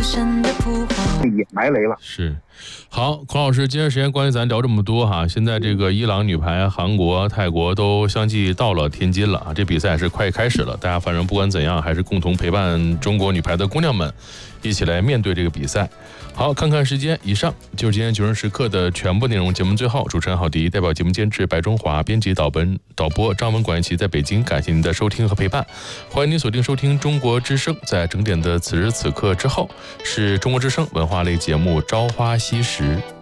也埋雷了。 是，好，孔老师，今天时间关系咱聊这么多哈。现在这个伊朗女排、韩国、泰国都相继到了天津了啊，这比赛是快开始了。大家反正不管怎样，还是共同陪伴中国女排的姑娘们，一起来面对这个比赛。好，看看时间，以上就是今天9时时刻的全部内容。节目最后，主持人郝迪代表节目监制白中华，编辑导播张文、管一奇在北京，感谢您的收听和陪伴。欢迎您锁定收听中国之声，在整点的此时此刻之后，是中国之声文化类节目《朝花夕拾》。